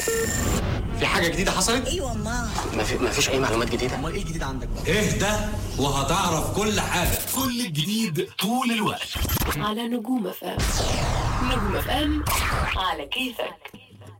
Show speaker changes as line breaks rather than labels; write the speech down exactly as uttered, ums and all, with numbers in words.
في حاجة جديدة حصلت؟
ايوه ما
ما في ما فيش أي معلومات جديدة.
امال ايه الجديد عندك بقى؟
اهدى وهتعرف كل حاجة. كل الجديد طول الوقت
على نجوم اف ام. نجوم اف ام على كيفك.